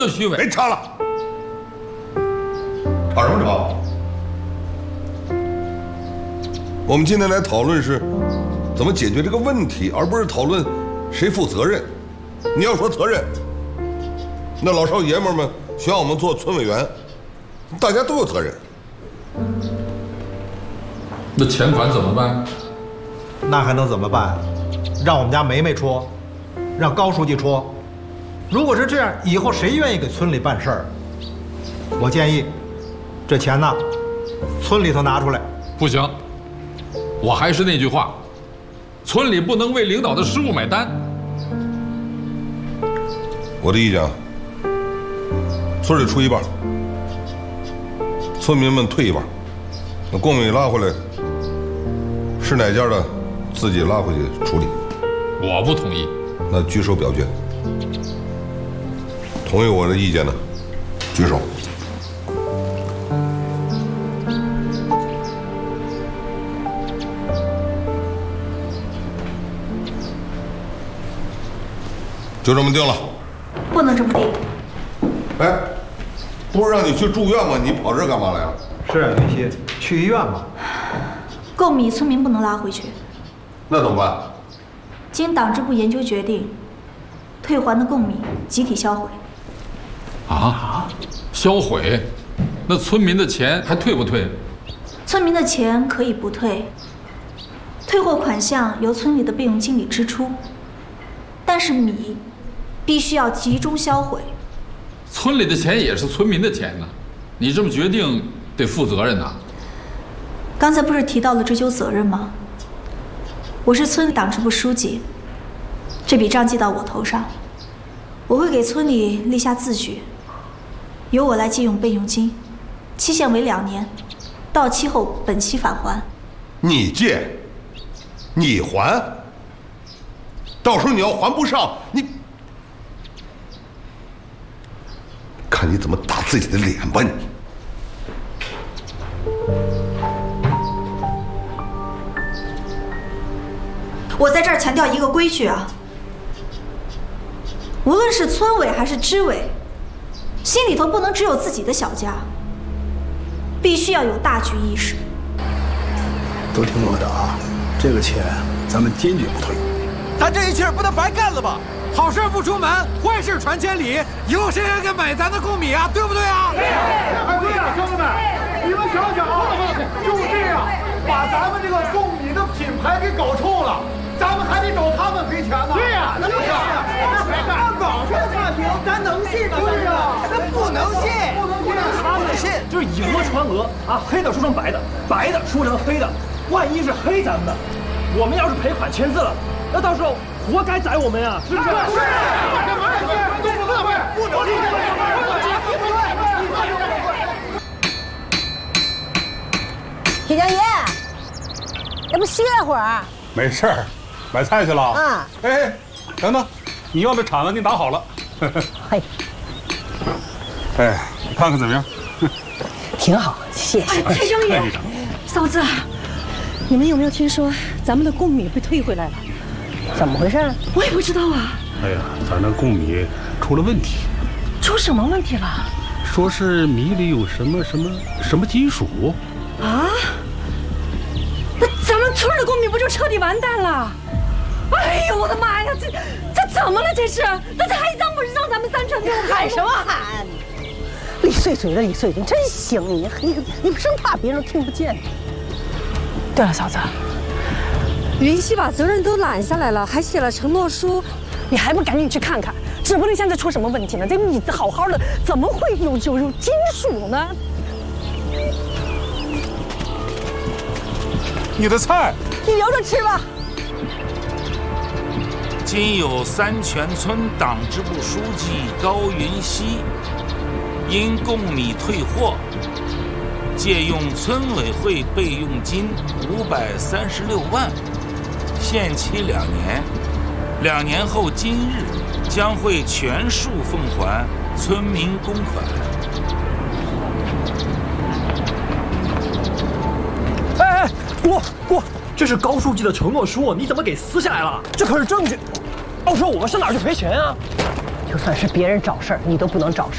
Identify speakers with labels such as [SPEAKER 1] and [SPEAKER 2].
[SPEAKER 1] 虚伪。
[SPEAKER 2] 别吵了，吵什么吵？我们今天来讨论是怎么解决这个问题，而不是讨论谁负责任。你要说责任，那老少爷们们选我们做村委员，大家都有责任。
[SPEAKER 1] 那钱款怎么办？
[SPEAKER 3] 那还能怎么办？让我们家梅梅出，让高书记出。如果是这样，以后谁愿意给村里办事儿？我建议，这钱呢，村里头拿出来。
[SPEAKER 1] 不行，我还是那句话，村里不能为领导的失误买单。
[SPEAKER 2] 我的意见啊，村里出一半，村民们退一半，那贡米拉回来，是哪家的自己拉回去处理。
[SPEAKER 1] 我不同意。
[SPEAKER 2] 那举手表决。同意我的意见的，举手。就这么定了。
[SPEAKER 4] 不能这么定。
[SPEAKER 2] 哎，不是让你去住院吗？你跑这儿干嘛来了？
[SPEAKER 3] 是啊，云溪，去医院嘛。
[SPEAKER 4] 贡米村民不能拉回去。
[SPEAKER 2] 那怎么办？
[SPEAKER 4] 经党支部研究决定，退还的贡米集体销毁。
[SPEAKER 1] 啊？销毁？那村民的钱还退不退？
[SPEAKER 4] 村民的钱可以不退，退货款项由村里的备用经理支出，但是米必须要集中销毁。
[SPEAKER 1] 村里的钱也是村民的钱呢，你这么决定得负责任呐。
[SPEAKER 4] 刚才不是提到了追究责任吗？我是村里党支部书记，这笔账记到我头上，我会给村里立下字据，由我来借用备用金，期限为2年，到期后本期返还。
[SPEAKER 2] 你借，你还，到时候你要还不上，你看你怎么打自己的脸吧你！
[SPEAKER 4] 我在这儿强调一个规矩啊，无论是村委还是支委，心里头不能只有自己的小家，必须要有大局意识。
[SPEAKER 5] 都听我的啊，这个钱咱们坚决不退。
[SPEAKER 6] 咱这一气儿不能白干了吧？好事不出门，坏事传千里，以后谁还敢买咱的贡米啊？对不对啊？
[SPEAKER 5] 对呀，兄弟们，你们想想啊，就这样把咱们这个贡米的品牌给搞臭了，咱们还得找他们赔钱呢。对呀，那网上差评，咱能信吗？对呀，那不能信，不能他们信，
[SPEAKER 7] 就是以讹传讹啊，黑的说成白的，白的说成黑的，万一是黑咱们的，我们要是赔款签字了，那到时候活该宰我们呀，是不是？是，干嘛呀？不能信，
[SPEAKER 8] 铁匠爷，要不歇会儿？
[SPEAKER 9] 没事儿，买菜去了啊？哎，等等，你要的铲子给你打好了。
[SPEAKER 8] 嘿，
[SPEAKER 9] 哎，你看看怎么样？
[SPEAKER 8] 挺好，谢谢。
[SPEAKER 10] 铁匠爷，嫂子，你们有没有听说咱们的贡米被退回来了？
[SPEAKER 8] 怎么回事？
[SPEAKER 10] 我也不知道啊。
[SPEAKER 9] 哎呀，咱那贡米出了问题。
[SPEAKER 10] 出什么问题了？
[SPEAKER 9] 说是米里有什么金属。
[SPEAKER 10] 啊？那咱们村的贡米不就彻底完蛋了？哎呦我的妈呀，这怎么了这是？那这还让不让咱们三村给我
[SPEAKER 8] 喊什么喊？李碎嘴了，李碎嘴，真行你生怕别人听不见。
[SPEAKER 10] 对了，嫂子，云溪把责任都揽下来了，还写了承诺书，你还不赶紧去看看？指不定现在出什么问题呢？这米子好好的，怎么会有金属呢？
[SPEAKER 9] 你的菜，
[SPEAKER 8] 你留着吃吧。
[SPEAKER 11] 今有三泉村党支部书记高云熙因贡米退货，借用村委会备用金536万，限期2年，2年后今日将会全数奉还村民公款。
[SPEAKER 7] 哎，过，这是高书记的承诺书，你怎么给撕下来了？这可是证据，到时候我们上哪儿去赔钱啊？
[SPEAKER 8] 就算是别人找事儿，你都不能找事儿。